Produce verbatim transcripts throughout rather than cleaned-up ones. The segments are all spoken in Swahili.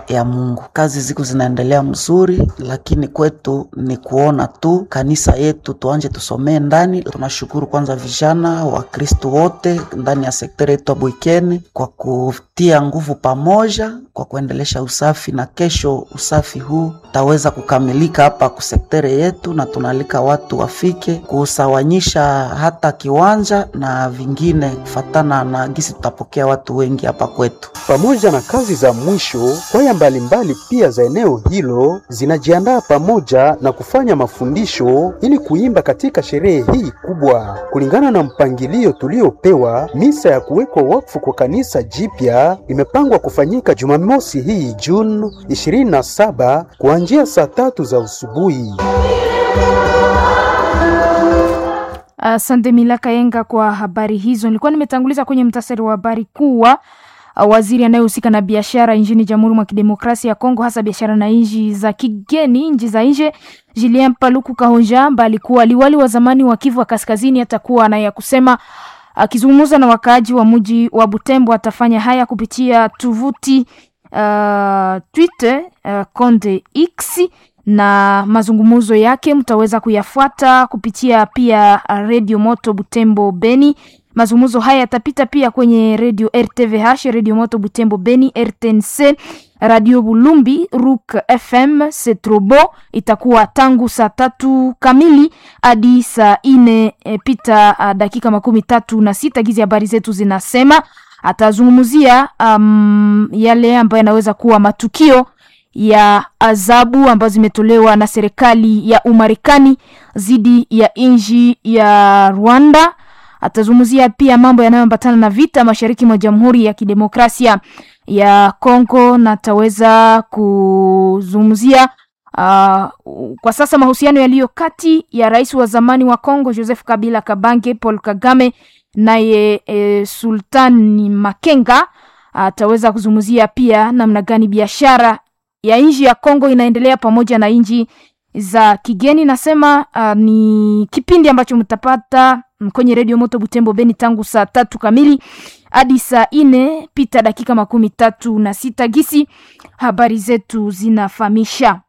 ya Mungu. Kazi ziko zinaendelea mzuri, lakini kwetu ni kuona tu kanisa yetu tuanje tusomee ndani. Tunashukuru kwanza vijana wa Kristo wote ndani ya sekta yetu Bwikeni kwa kutia nguvu pamoja kwa kuendelesha usafi, na kesho usafi huu taweza kukamilika hapa kwa sekta yetu, na tunalika watu wafike kusawanyisha hata kiwanja na vingine kufatana na gisi tutapokea watu wengi hapa kwetu. Pamoja na kazi za mwisho, kwaya mbalimbali pia za eneo hilo zinajiandaa pamoja na kufanya mafundisho ili kuimba katika sherehe hii kubwa. Kulingana na mpangilio tuliopewa, misa ya kuwekwa wakfu kwa kanisa jipya imepangwa kufanyika Jumamosi hii Juni ishirini na saba kuanzia saa tatu za asubuhi. Asante Milaka Yenga kwa habari hizo. Nilikuwa nimetanguliza kwenye mtasari wa habari kuwa waziri anayehusika na biashara nchini Jamhuri ya Kidemokrasia ya Kongo, hasa biashara na nchi za kigeni, nchi za nje, Julien Paluku Kahonja, ambaye alikuwa liwali wa zamani wa Kivu Kaskazini, atakuwa na ya kusema akizungumza na wakaaji wa mji wa Butembo. Atafanya haya kupitia tovuti uh, Twitter, uh, Konde X, na mazungumzo yake mtaweza kuyafuata kupitia pia Radio Moto Butembo Beni. Mazungumzo haya yatapita pia kwenye Radio R T V H, Radio Moto Butembo Beni, R T N C, Radio Bulumbi, Rook F M, Setrobo. Itakuwa tangu saa tatu kamili hadi saa ine e, pita a, dakika makumi tatu na sita. Gizi habari zetu zinasema atazungumzia um, yale ambayo yanaweza kuwa matukio ya adhabu ambazo zimetolewa na serikali ya Umarekani zidi ya nchi ya Rwanda. Atazungumzia pia mambo yanayoambatana na vita mashariki mwa Jamhuri ya Kidemokrasia ya Kongo, na ataweza kuzungumzia uh, kwa sasa mahusiano yaliyo kati ya rais wa zamani wa Kongo Joseph Kabila Kabange, Paul Kagame, naye e, Sultani Makenga. Ataweza kuzungumzia pia namna gani biashara ya nchi ya Kongo inaendelea pamoja na nchi za kigeni. Nasema uh, ni kipindi ambacho mtapata kwenye Radio Moto Butembo Beni tangu saa tatu kamili hadi saa ine pita dakika makumi tatu na sita. Gisi habari zetu zinafahamisha.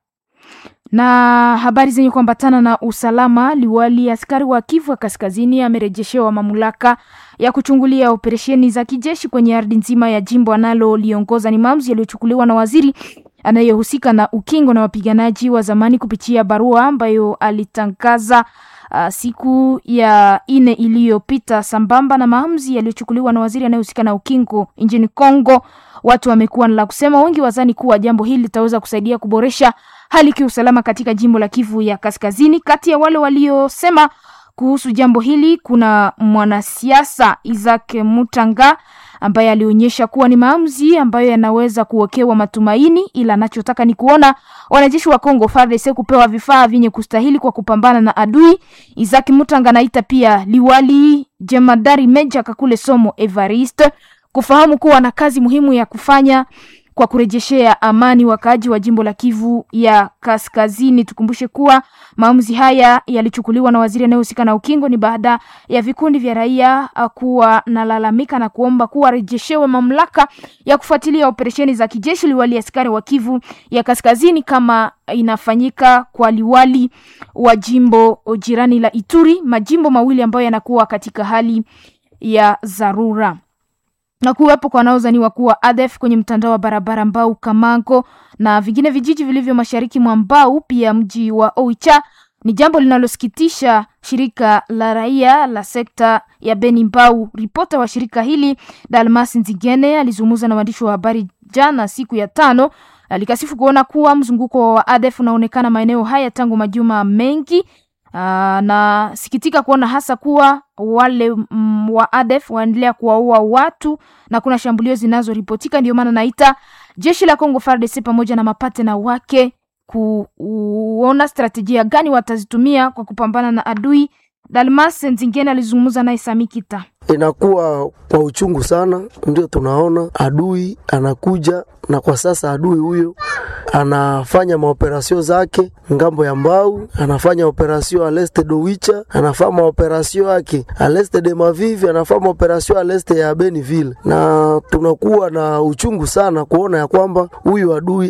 Na habari zenye kuambatana na usalama, liwali askari wa Kivu Kaskazini amerejeshewa mamlaka ya kuchungulia operesheni za kijeshi kwenye ardhi nzima ya jimbo analo liongoza. Ni maamuzi yaliyochukuliwa na waziri anayehusika na ukingo na wapiganaji wa zamani kupitia barua ambayo alitangaza uh, siku ya ine iliyopita. Sambamba na maamuzi yaliyochukuliwa na waziri anayehusika na ukingo nchini Kongo, watu wamekuwa na la kusema. Wengi wazani kuwa jambo hili litaweza kusaidia kuboresha hali ya usalama katika jimbo la Kivu ya Kaskazini. Kati ya wale waliosema kuhusu jambo hili kuna mwanasiasa Isaac Mutanga ambaye alionyesha kuwa ni maamuzi ambayo yanaweza kuwekewa matumaini, ila anachotaka ni kuona wanajeshi wa Kongo F A R D C kupewa vifaa vyenye kustahili kwa kupambana na adui. Isaac Mutanga naita pia liwali jemadari Meja Kakule Somo Evariste kufahamu kuwa na kazi muhimu ya kufanya kwa kurejeshea amani wakaaji wa jimbo la Kivu ya Kaskazini. Tukumbushe kuwa maamuzi haya yalichukuliwa na waziri anayehusika na ukingo ni baada ya vikundi vya raia kuwa nalalamika na kuomba kuwa rejeshewe mamlaka ya kufuatilia operesheni za kijeshi liwali askari wa Kivu ya Kaskazini kama inafanyika kwa liwali wa jimbo jirani la Ituri, majimbo mawili ambayo yanakuwa katika hali ya dharura. Na kuwepo kwa wanaozaniwa kuwa A D F kwenye mtandao wa barabara Mbau Kamango na vingine vijiji vilivyo mashariki mwa Mbau, pia mji wa Oicha, ni jambo linalosikitisha shirika la raia la sekta ya Beni Mbau. Ripota wa shirika hili Dalmas Nzigene alizungumza na waandishi wa habari jana siku ya tano. Alikasifu kuona kuwa mzunguko wa A D F unaonekana maeneo haya tangu majuma mengi. Uh, na sikitika kuona hasa kuwa wale mm, wa A D F waendelea kuwaua watu na kuna shambulio zinazoripotika. Ndio maana naita jeshi la Kongo F A R D C pamoja na mapatena wake kuona strategia gani watazitumia kwa kupambana na adui. Dalmas Nzingene alizungumza na Isamikita. Inakuwa kwa uchungu sana, ndio tunaona adui anakuja, na kwa sasa adui huyo anafanya maoperasyon zake ngambo ya Mbau, anafanya operasyon a l'est de Wicha, anafanya operasyon yake a l'est de Mavivi, anafanya operasyon a l'est ya Beniville, na tunakuwa na uchungu sana kuona ya kwamba huyu adui